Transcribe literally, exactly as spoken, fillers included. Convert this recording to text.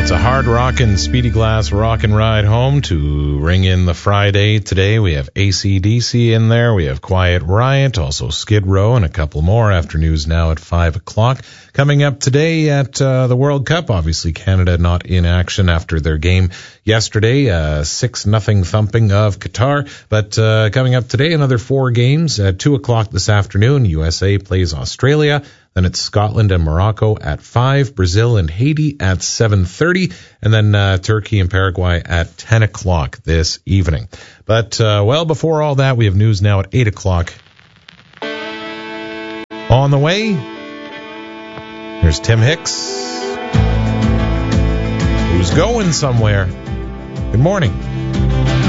It's a hard rockin' Speedy Glass rockin' ride home to ring in the Friday. Today we have A C D C in there. We have Quiet Riot, also Skid Row, and a couple more after news now at five o'clock. Coming up today at uh, the World Cup, obviously Canada not in action after their game yesterday, uh, six nothing thumping of Qatar. But uh, coming up today, another four games at two o'clock this afternoon. U S A plays Australia. Then it's Scotland and Morocco at five, Brazil and Haiti at seven thirty, and then uh, Turkey and Paraguay at ten o'clock this evening. But, uh, well, before all that, we have news now at eight o'clock. On the way, here's Tim Hicks, who's going somewhere. Good morning.